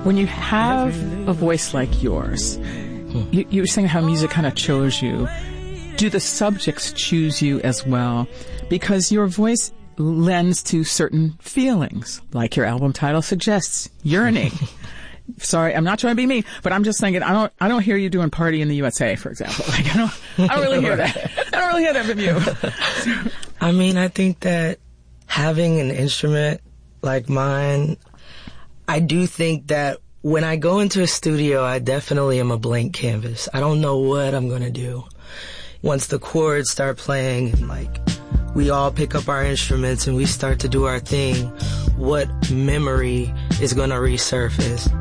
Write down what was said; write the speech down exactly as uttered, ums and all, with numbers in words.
When you have a voice like yours, you, you were saying how music kind of chose you. Do the subjects choose you as well? Because your voice lends to certain feelings, like your album title suggests, yearning. Sorry, I'm not trying to be mean, but I'm just saying it. I don't, I don't hear you doing Party in the U S A, for example. Like, I don't, I don't really hear that. I don't really hear that from you. So. I mean, I think that having an instrument like mine, I do think that when I go into a studio, I definitely am a blank canvas. I don't know what I'm going to do. Once the chords start playing and like we all pick up our instruments and we start to do our thing, what memory is going to resurface?